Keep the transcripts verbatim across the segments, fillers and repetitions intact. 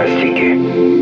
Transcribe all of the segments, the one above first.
фантастики.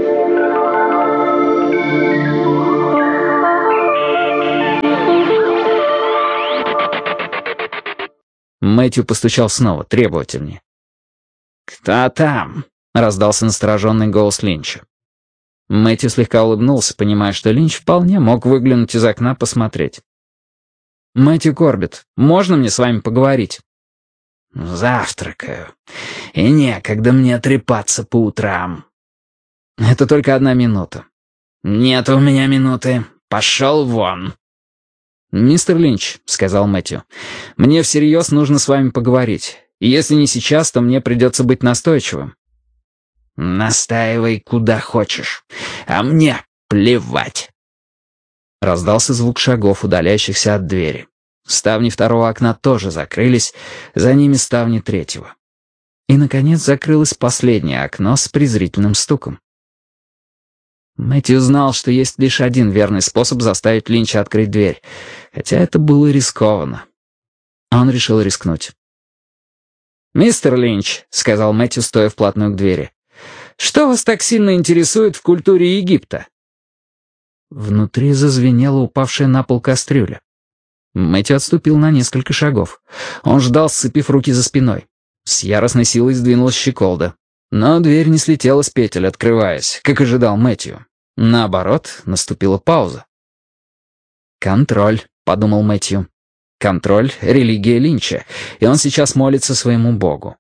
Мэтью постучал снова, требовательнее. «Кто там?» — раздался настороженный голос Линча. Мэтью слегка улыбнулся, понимая, что Линч вполне мог выглянуть из окна посмотреть. «Мэтью Корбетт, можно мне с вами поговорить?» «Завтракаю. И некогда мне трепаться по утрам». «Это только одна минута». «Нет у меня минуты. Пошел вон». «Мистер Линч», — сказал Мэтью, — «мне всерьез нужно с вами поговорить. И если не сейчас, то мне придется быть настойчивым». «Настаивай куда хочешь, а мне плевать». Раздался звук шагов, удаляющихся от двери. Ставни второго окна тоже закрылись, за ними ставни третьего. И, наконец, закрылось последнее окно с презрительным стуком. Мэтью знал, что есть лишь один верный способ заставить Линча открыть дверь, хотя это было рискованно. Он решил рискнуть. «Мистер Линч», — сказал Мэтью, стоя вплотную к двери, — «что вас так сильно интересует в культуре Египта?» Внутри зазвенела упавшая на пол кастрюля. Мэтью отступил на несколько шагов. Он ждал, сцепив руки за спиной. С яростной силой сдвинулась щеколда. Но дверь не слетела с петель, открываясь, как ожидал Мэтью. Наоборот, наступила пауза. «Контроль», — подумал Мэтью. «Контроль — религия Линча, и он сейчас молится своему богу».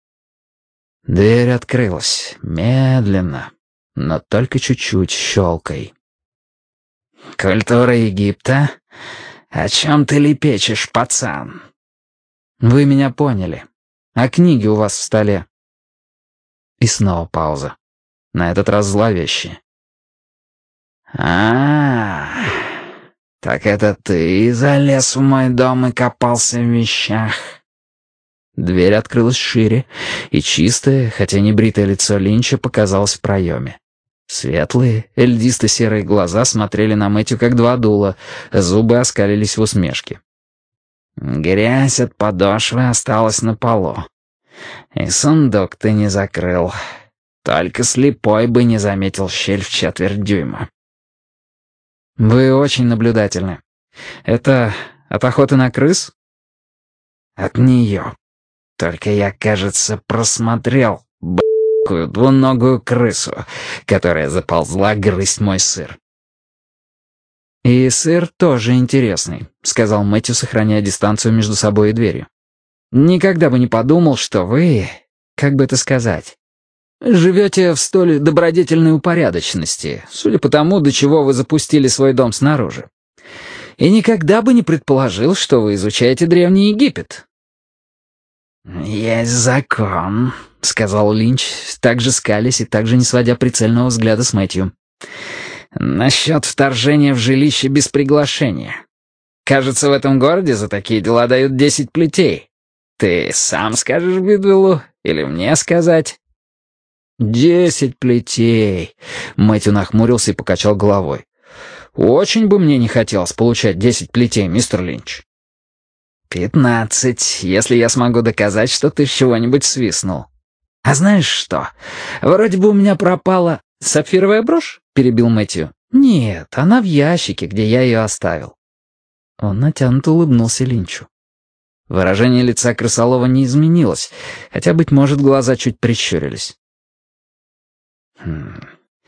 Дверь открылась, медленно, но только чуть-чуть щелкой. «Культура Египта? О чем ты лепечешь, пацан?» «Вы меня поняли. А книги у вас в столе?» И снова пауза. На этот раз зловещая. а, -а, -а так это ты залез в мой дом и копался в вещах?» Дверь открылась шире, и чистое, хотя не бритое лицо Линча показалось в проеме. Светлые, льдисто-серые глаза смотрели на Мэтью как два дула, зубы оскалились в усмешке. «Грязь от подошвы осталась на полу. И сундук ты не закрыл. Только слепой бы не заметил щель в четверть дюйма». «Вы очень наблюдательны. Это от охоты на крыс?» «От нее. Только я, кажется, просмотрел б***кую двуногую крысу, которая заползла грызть мой сыр». «И сыр тоже интересный», — сказал Мэтью, сохраняя дистанцию между собой и дверью. «Никогда бы не подумал, что вы, как бы это сказать, живете в столь добродетельной упорядоченности, судя по тому, до чего вы запустили свой дом снаружи. И никогда бы не предположил, что вы изучаете Древний Египет». «Есть закон», — сказал Линч, так же скалясь и так же не сводя прицельного взгляда с Мэтью. «насчет вторжения в жилище без приглашения. Кажется, в этом городе за такие дела дают десять плетей. Ты сам скажешь Бидвеллу или мне сказать?» «Десять плетей!» — Мэтью нахмурился и покачал головой. «Очень бы мне не хотелось получать десять плетей, мистер Линч». «Пятнадцать, если я смогу доказать, что ты с чего-нибудь свистнул. А знаешь что? Вроде бы у меня пропала...» «Сапфировая брошь?» — перебил Мэтью. «Нет, она в ящике, где я ее оставил». Он натянуто улыбнулся Линчу. Выражение лица крысолова не изменилось, хотя, быть может, глаза чуть прищурились. «Хм,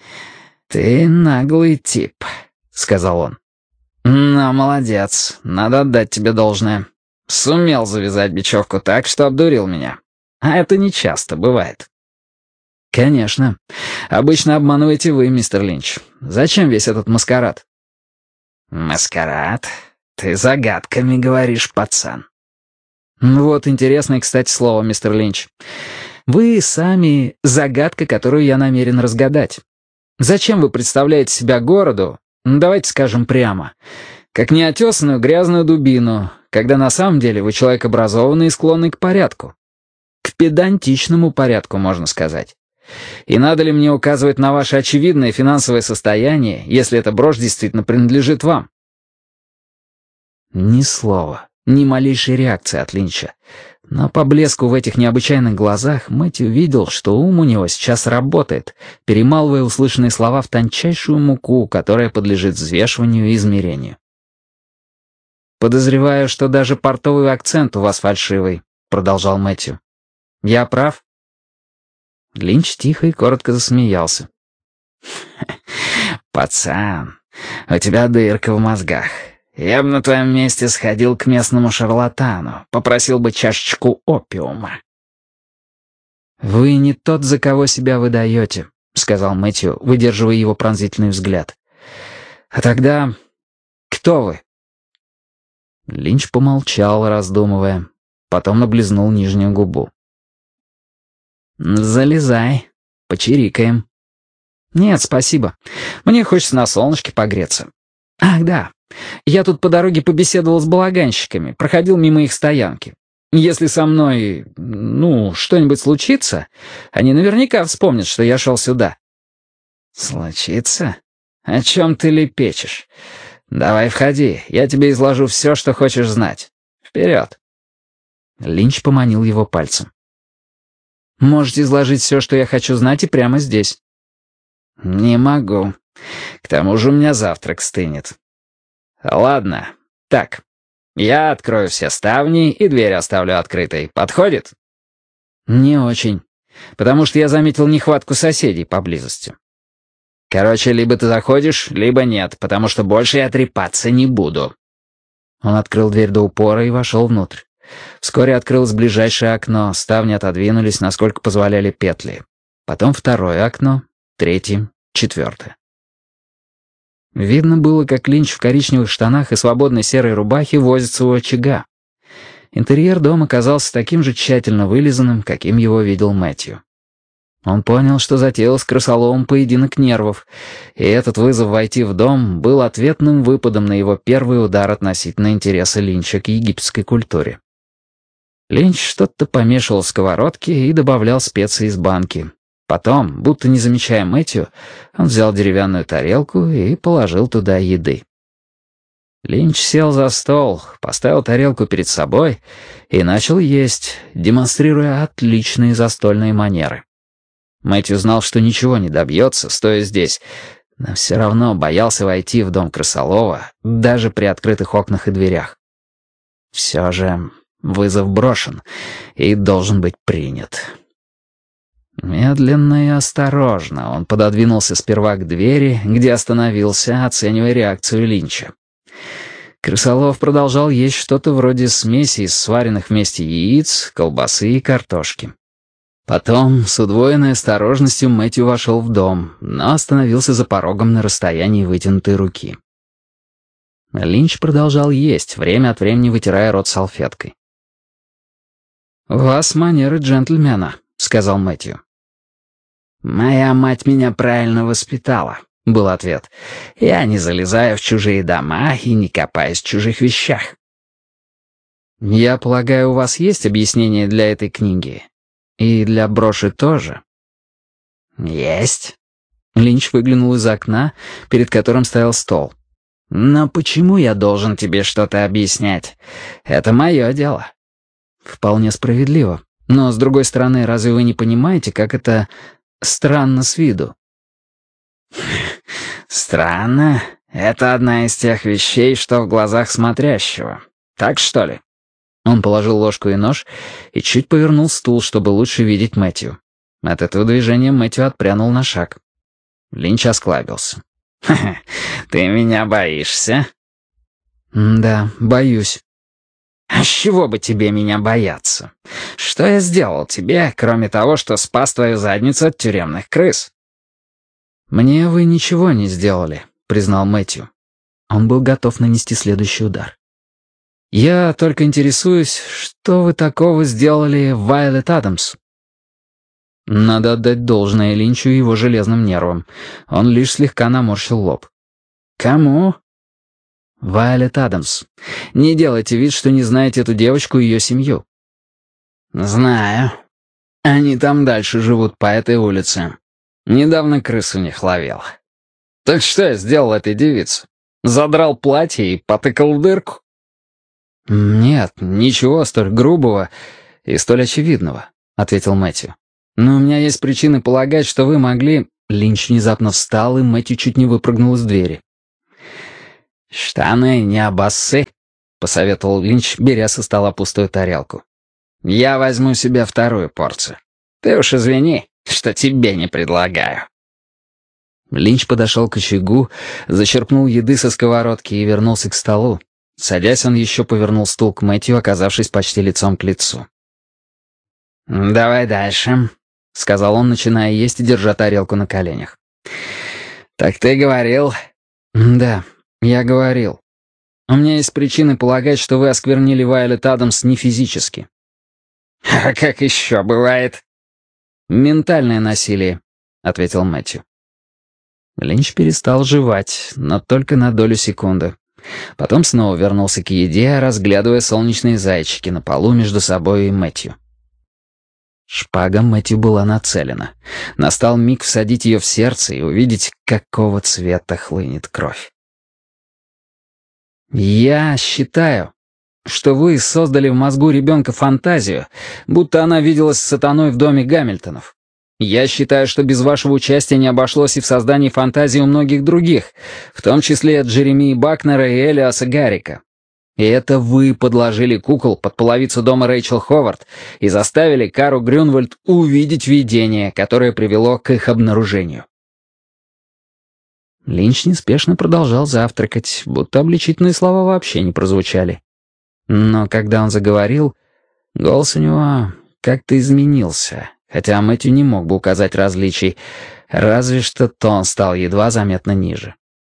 ты наглый тип», — сказал он. «Но молодец, надо отдать тебе должное. Сумел завязать бечевку так, что обдурил меня. А это нечасто бывает». «Конечно. Обычно обманываете вы, мистер Линч. Зачем весь этот маскарад?» «Маскарад? Ты загадками говоришь, пацан». «Вот интересное, кстати, слово, мистер Линч. Вы сами загадка, которую я намерен разгадать. Зачем вы представляете себя городу, давайте скажем прямо, как неотесанную грязную дубину, когда на самом деле вы человек образованный и склонный к порядку? К педантичному порядку, можно сказать. И надо ли мне указывать на ваше очевидное финансовое состояние, если эта брошь действительно принадлежит вам?» Ни слова, ни малейшей реакции от Линча. Но по блеску в этих необычайных глазах Мэтью видел, что ум у него сейчас работает, перемалывая услышанные слова в тончайшую муку, которая подлежит взвешиванию и измерению. «Подозреваю, что даже портовый акцент у вас фальшивый», — продолжал Мэтью. «Я прав?» Линч тихо и коротко засмеялся. «Пацан, у тебя дырка в мозгах. Я бы на твоем месте сходил к местному шарлатану, попросил бы чашечку опиума». «Вы не тот, за кого себя выдаете», — сказал Мэтью, выдерживая его пронзительный взгляд. «А тогда кто вы?» Линч помолчал, раздумывая, потом облизнул нижнюю губу. «Залезай, почирикаем». «Нет, спасибо. Мне хочется на солнышке погреться. Ах, да. Я тут по дороге побеседовал с балаганщиками, проходил мимо их стоянки. Если со мной, ну, что-нибудь случится, они наверняка вспомнят, что я шел сюда». «Случится? О чем ты лепечешь? Давай входи, я тебе изложу все, что хочешь знать. Вперед!» Линч поманил его пальцем. «Можете изложить все, что я хочу знать, и прямо здесь». «Не могу. К тому же у меня завтрак стынет. Ладно, так, я открою все ставни и дверь оставлю открытой. Подходит?» «Не очень, потому что я заметил нехватку соседей поблизости». «Короче, либо ты заходишь, либо нет, потому что больше я трепаться не буду». Он открыл дверь до упора и вошел внутрь. Вскоре открылось ближайшее окно, ставни отодвинулись, насколько позволяли петли. Потом второе окно, третье, четвертое. Видно было, как Линч в коричневых штанах и свободной серой рубахе возится у очага. Интерьер дома казался таким же тщательно вылизанным, каким его видел Мэтью. Он понял, что затеял с крысоловым поединок нервов, и этот вызов войти в дом был ответным выпадом на его первый удар относительно интереса Линча к египетской культуре. Линч что-то помешивал в сковородке и добавлял специи из банки. Потом, будто не замечая Мэтью, он взял деревянную тарелку и положил туда еды. Линч сел за стол, поставил тарелку перед собой и начал есть, демонстрируя отличные застольные манеры. Мэтью знал, что ничего не добьется, стоя здесь, но все равно боялся войти в дом крысолова, даже при открытых окнах и дверях. Все же вызов брошен и должен быть принят. Медленно и осторожно он пододвинулся сперва к двери, где остановился, оценивая реакцию Линча. Крысолов продолжал есть что-то вроде смеси из сваренных вместе яиц, колбасы и картошки. Потом, с удвоенной осторожностью, Мэтью вошел в дом, но остановился за порогом на расстоянии вытянутой руки. Линч продолжал есть, время от времени вытирая рот салфеткой. «У вас манеры джентльмена», — сказал Мэтью. «Моя мать меня правильно воспитала», — был ответ. «Я не залезаю в чужие дома и не копаюсь в чужих вещах». «Я полагаю, у вас есть объяснение для этой книги? И для броши тоже?» «Есть». Линч выглянул из окна, перед которым стоял стол. «Но почему я должен тебе что-то объяснять? Это мое дело». «Вполне справедливо. Но, с другой стороны, разве вы не понимаете, как это странно с виду?» «Странно? Это одна из тех вещей, что в глазах смотрящего. Так что ли?» Он положил ложку и нож и чуть повернул стул, чтобы лучше видеть Мэтью. От этого движения Мэтью отпрянул на шаг. Линч осклабился. «Ха-ха, ты меня боишься?» «Да, боюсь». «А с чего бы тебе меня бояться? Что я сделал тебе, кроме того, что спас твою задницу от тюремных крыс?» «Мне вы ничего не сделали», — признал Мэтью. Он был готов нанести следующий удар. «Я только интересуюсь, что вы такого сделали в Вайолет Адамс?» Надо отдать должное Линчу и его железным нервам. Он лишь слегка наморщил лоб. «Кому?» «Вайолет Адамс. Не делайте вид, что не знаете эту девочку и ее семью». «Знаю. Они там дальше живут по этой улице. Недавно крыс у них ловил. Так что я сделал этой девице? Задрал платье и потыкал в дырку?» «Нет, ничего столь грубого. и столь очевидного», — ответил Мэтью. «Но у меня есть причины полагать, что вы могли...» Линч внезапно встал, и Мэтью чуть не выпрыгнул из двери. «Штаны не обоссы», — посоветовал Линч, беря со стола пустую тарелку. «Я возьму себе вторую порцию. Ты уж извини, что тебе не предлагаю». Линч подошел к очагу, зачерпнул еды со сковородки и вернулся к столу. Садясь, он еще повернул стул к Мэтью, оказавшись почти лицом к лицу. «Давай дальше», — сказал он, начиная есть и держа тарелку на коленях. «Так ты говорил...» «Да, я говорил. У меня есть причины полагать, что вы осквернили Вайолет Адамс не физически». «А как еще бывает?» «Ментальное насилие», — ответил Мэтью. Линч перестал жевать, но только на долю секунды. Потом снова вернулся к еде, разглядывая солнечные зайчики на полу между собой и Мэтью. Шпага Мэтью была нацелена. Настал миг всадить ее в сердце и увидеть, какого цвета хлынет кровь. «Я считаю, что вы создали в мозгу ребенка фантазию, будто она виделась с сатаной в доме Гамильтонов. Я считаю, что без вашего участия не обошлось и в создании фантазии у многих других, в том числе от Джеремии Бакнера и Элиаса Гаррика. И это вы подложили кукол под половицу дома Рэйчел Ховард и заставили Кару Грюнвальд увидеть видение, которое привело к их обнаружению». Линч неспешно продолжал завтракать, будто обличительные слова вообще не прозвучали. Но когда он заговорил, голос у него как-то изменился, хотя Мэтью не мог бы указать различий, разве что тон стал едва заметно ниже.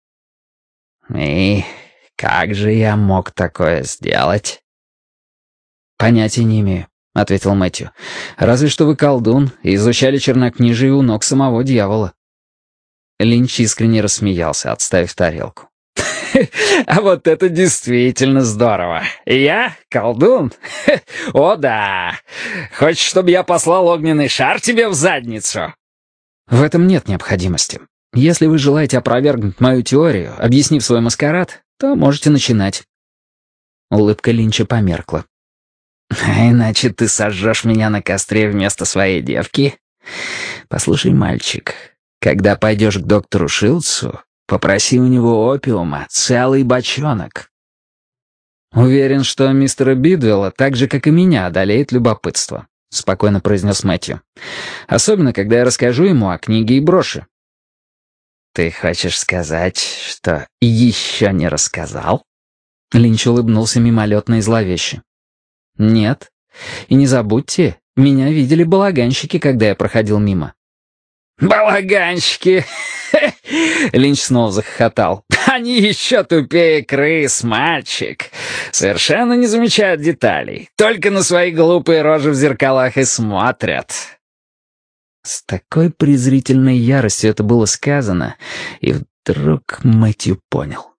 «И как же я мог такое сделать?» «Понятия не имею», — ответил Мэтью. «Разве что вы колдун и изучали чернокнижие у ног самого дьявола». Линч искренне рассмеялся, отставив тарелку. «А вот это действительно здорово! Я колдун? О да! Хочешь, чтобы я послал огненный шар тебе в задницу?» «В этом нет необходимости. Если вы желаете опровергнуть мою теорию, объяснив свой маскарад, то можете начинать». Улыбка Линча померкла. «Иначе ты сожжешь меня на костре вместо своей девки? Послушай, мальчик, когда пойдешь к доктору Шилдсу, попроси у него опиума целый бочонок». «Уверен, что мистера Бидвелла, так же, как и меня, одолеет любопытство», — спокойно произнес Мэтью. «Особенно, когда я расскажу ему о книге и броши». «Ты хочешь сказать, что еще не рассказал?» Линч улыбнулся мимолетно и зловеще. «Нет. И не забудьте, меня видели балаганщики, когда я проходил мимо». «Балаганщики!» Линч снова захохотал. «Они еще тупее крыс, мальчик. Совершенно не замечают деталей. Только на свои глупые рожи в зеркалах и смотрят». С такой презрительной яростью это было сказано, и вдруг Мэтью понял.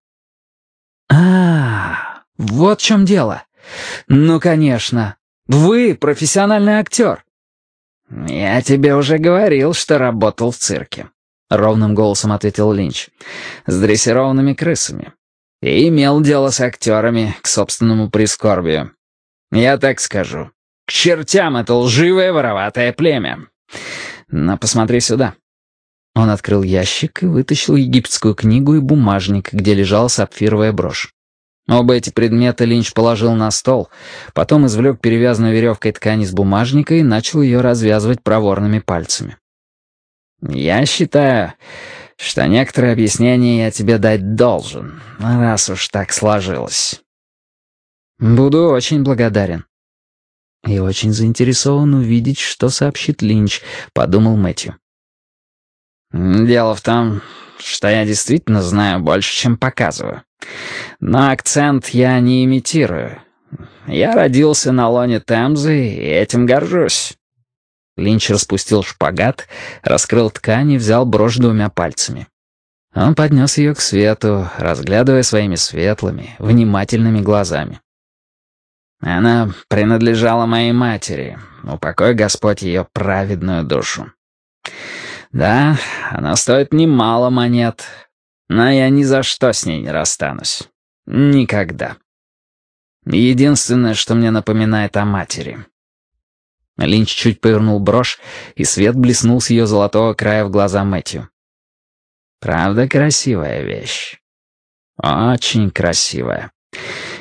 «А, вот в чем дело. Ну, конечно. Вы профессиональный актер». «Я тебе уже говорил, что работал в цирке», — ровным голосом ответил Линч. «С дрессированными крысами. И имел дело с актерами к собственному прискорбию. Я так скажу. К чертям это лживое вороватое племя. Но посмотри сюда». Он открыл ящик и вытащил египетскую книгу и бумажник, где лежала сапфировая брошь. Оба эти предмета Линч положил на стол, потом извлек перевязанную веревкой ткань из бумажника и начал ее развязывать проворными пальцами. «Я считаю, что некоторые объяснения я тебе дать должен, раз уж так сложилось». «Буду очень благодарен». «И очень заинтересован увидеть, что сообщит Линч», — подумал Мэтью. «Дело в том, что я действительно знаю больше, чем показываю. Но акцент я не имитирую. Я родился на лоне Темзы и этим горжусь». Линч распустил шпагат, раскрыл ткань и взял брошь двумя пальцами. Он поднес ее к свету, разглядывая своими светлыми, внимательными глазами. «Она принадлежала моей матери, упокой Господь ее праведную душу. Да, она стоит немало монет, но я ни за что с ней не расстанусь. Никогда. Единственное, что мне напоминает о матери. Линч чуть повернул брошь, и свет блеснул с ее золотого края в глаза Мэтью. «Правда красивая вещь? Очень красивая.